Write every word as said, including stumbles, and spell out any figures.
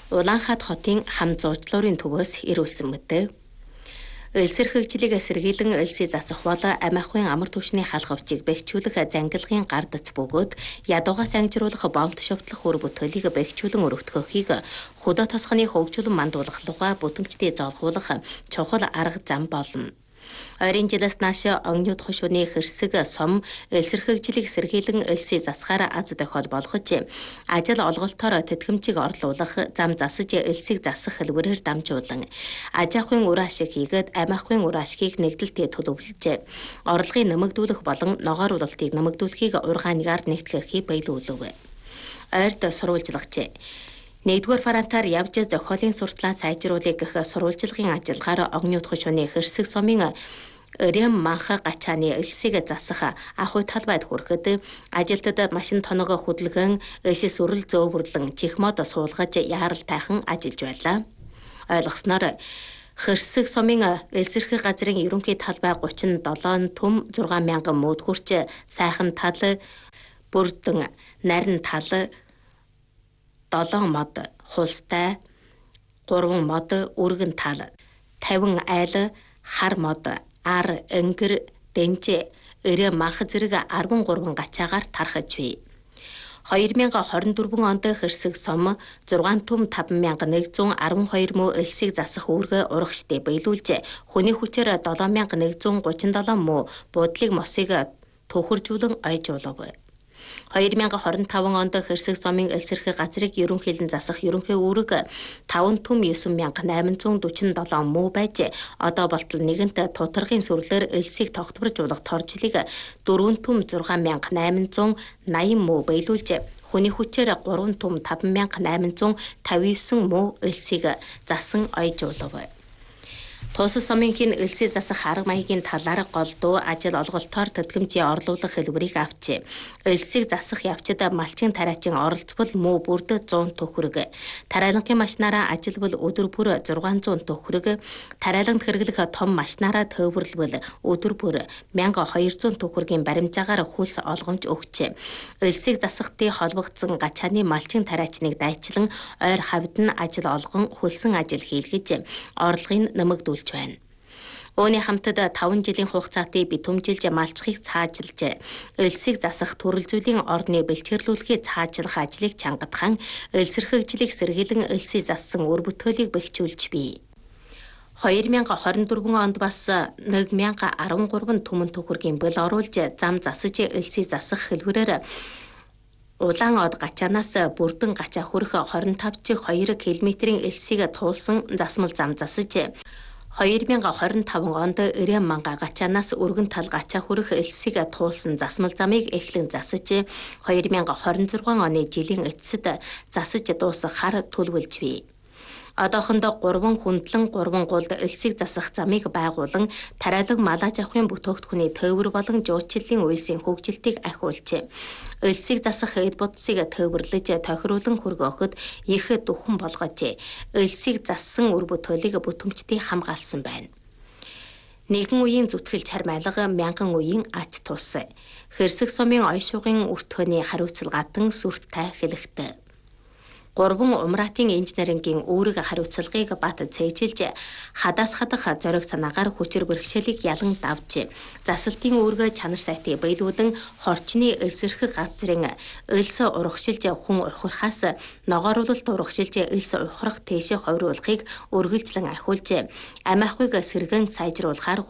Улаанхаат хотын хам зуучлуурын төвөөс ирүүлсэн мэт. Элсэр хөгжлийг сэргийлэн элсээ засах бол амиахын амар түвшний халахвчийг бэхжүүлэх зангилгын гардац бөгөөд ядуугаас ангижруулах бомбт шовтлох үр бүтээлийг бэхжүүлэн өрөвдөхийг хөдөө тосгоны хөгжүүлэн мандуулах луга бүтэмжтэй золгуулах чухал арга зам болно. Ойрын жилээс нааш огнууд хошууны хэрсэг сум элсэр хөгжлийг сэргийлэн элсээ засахаар аз тохиол болгож ажил олголтоор тэтгэмжийг орлуулах зам засаж элсийг засах хэлбэрээр дамжуулан аж ахуйн үр ашиг хийгээд амь ахуйн үр ашгийг нэгдэлтэй төлөвлөж орлогыг нэмэгдүүлэх болон ногоор уралтыг нэмэгдүүлэхийг ургаангаар нэгтгэхийг биелүүлв. Ойрд сурвалжлагч нэгдүгээр фарантаар явж зохиолын суртлаа сайжруулах гэх сурвалжлагын ажиллагаар огнууд хошууны хэрсэг сумын Рэм манха гачааны элсийг засах ахуй талбайд хүрэхэд ажилтад машин тоног хөдөлгөн эшэс үрэл зөөвөрлөн чих мод суулгаж яарал тайхан ажиллаж байлаа. Ойлгосноор хэрсэг сумын элсэрх газрын ерөнхий талбай гучин долоо төм зургаан мянган мөд хүрч сайхан тал бүрдэн нарийн тал долоон мод хулстай гурван мод өргөн тал тавин айл хар мод ар өнгөр дэнжэ өрөө манх зэрэг арван гурван гачаагаар тархаж бий. хоёр мянга хорин дөрвөн онд хэрсэг сум зургаан төм таван мянга нэгдүгээр арван хоёр муу элсийг засах үүргээ урагштай биелүүлж хүний хүчээр долоо мянга нэгдүгээр гучин долоо муу буудлыг мосыг төхөржүүлэн ойжуулав. хоёр мянга хорин таван онд хэрсэг сумын элсэрх газрыг ерөнхийлөн засах ерөнхий үүрэг таван төм девять мянга найман зуун дөрвөн седем муу байж одоо болтол нэгэнт тутаргын сүрлээр элсийг тогтворжуулах торжлыг дөрвөн төм зургаан мянга найман зуун наян муу биелүүлж хүний хүчээр гурван төм таван мянга найман зуун тавин девять муу элсийг засан ойжуулав. Тус сумынхын элсээ засах арга маягийн талаар голдуу ажил олголтоор тэтгэмжийн орлуулах хэлбэрийг авчи. Элсийг засах явцад малчин тариачин оролцвол муу бүрд зуун төгрөг. Тариалангийн машинаараа ажилбал өдөр бүр зургаан зуун төгрөг. Тариаланд хэрэглэх том машинаараа төвөрлөвөл өдөр бүр мянга хоёр зуун төгрөгийн баримжаагаар хөлс олгомж өгчээ. Элсийг засахтай холбогдсон гачааны малчин тариачныг дайчлан ойр хавьд нь ажил олгон хөлсөн ажил хийлгэж орлогыг нэмэгдүүл байна. Үүний хамтад таван жилийн хугацаатай битүүмжилж малчхыг цаажилж, элсийг засах төрөл зүйлийн орны бэлтгэрлүүлэхийг цаажилах ажлыг чангадхан, элсэр хөгжлийг сэргийлэн элсийг зассан үр бүтээлийг бэхжүүлж бий. хоёр мянга хорин дөрвөн онд бас нэг мянга арван гурван түмэн төгрөгийн бэл оруулж зам засаж элсийг засах хэлбэрээр улаан од гачаанаас бүрдэн гачаа хүрэх хорин тавч хоёр километрийн элсийг туулсан засмал зам засаж хоёр мянга хорин таван онд Рэм манга гачаанаас өргөн тал гачаа хүрэх элсийг туулсан засмал замыг эхлэн засаж хоёр мянга хорин зургаан оны жилийн эцэд засаж дуусах хар төлөвлөж бий. Одоохондоо гурван хүндлэн гурван гулд элсийг засах замыг байгуулан тариалан малаж авахын бүтээгдэхүүний төвөр болон жуулчлалын үйлсийн хөгжилтийг ахиулж элсийг засах эд будсыг төвөрлөж тохируулан хөргөөхөд их дөхөн болгож элсийг зассан үр бүтээлийг бүтэмжтэй хамгаалсан байна. Нэгэн үеийн зүтгэл чармайлга мянган үеийн ач тус. Хэрсэг сумын ойшуугын өртгөний хариуцлагатан сүрттэй хэлэхтэй. Гурван умраатын инженерингийн үүрэг хариуцлагыг бат цээжилж хадаас хадах зориг санаагаар хүчээр бэрхшээлийг ялан давж засалтын үүргээ чанар сайтыг биелүүлэн хорчны элсэрх газрын элс урагшилж хүн ухрахаас ногооруулалт урагшилж элс ухрах тийшээ хойруулахыг үргэлжлэн ахиулж амь ахуйг сэргэн сайжруулахаар